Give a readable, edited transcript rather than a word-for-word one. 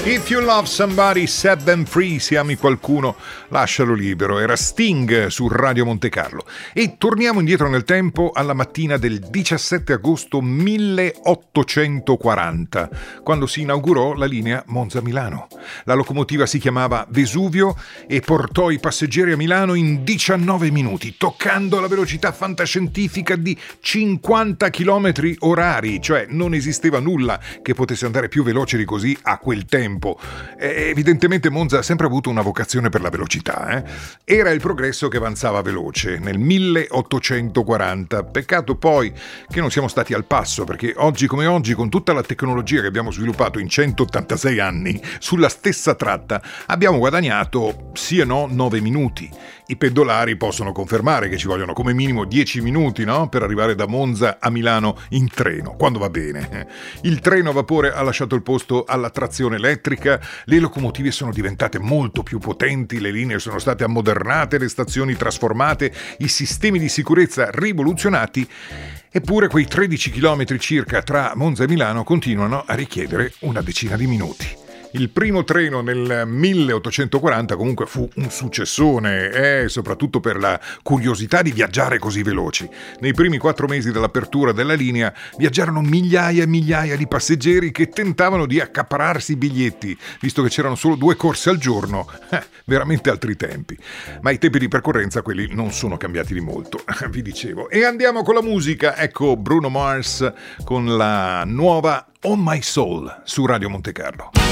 If you love somebody, set them free. Se ami qualcuno, lascialo libero. Era Sting su Radio Monte Carlo. E torniamo indietro nel tempo alla mattina del 17 agosto 1840, quando si inaugurò la linea Monza-Milano. La locomotiva si chiamava Vesuvio e portò i passeggeri a Milano in 19 minuti, toccando la velocità fantascientifica di 50 km orari, cioè non esisteva nulla che potesse andare più veloce di così a quel tempo. Evidentemente Monza ha sempre avuto una vocazione per la velocità. Era il progresso che avanzava veloce nel 1840. Peccato poi che non siamo stati al passo, perché oggi come oggi, con tutta la tecnologia che abbiamo sviluppato in 186 anni sulla stessa tratta, abbiamo guadagnato sì e no 9 minuti. I pendolari possono confermare che ci vogliono come minimo 10 minuti, no? Per arrivare da Monza a Milano in treno, quando va bene. Il treno a vapore ha lasciato il posto alla trazione elettrica, le locomotive sono diventate molto più potenti, le linee sono state ammodernate, le stazioni trasformate, i sistemi di sicurezza rivoluzionati, eppure quei 13 km circa tra Monza e Milano continuano a richiedere una decina di minuti. Il primo treno nel 1840 comunque fu un successone, soprattutto per la curiosità di viaggiare così veloci. Nei primi 4 mesi dell'apertura della linea viaggiarono migliaia e migliaia di passeggeri che tentavano di accaparrarsi i biglietti, visto che c'erano solo 2 corse al giorno. Veramente altri tempi. Ma i tempi di percorrenza, quelli non sono cambiati di molto, vi dicevo. E andiamo con la musica. Ecco Bruno Mars con la nuova On My Soul su Radio Monte Carlo.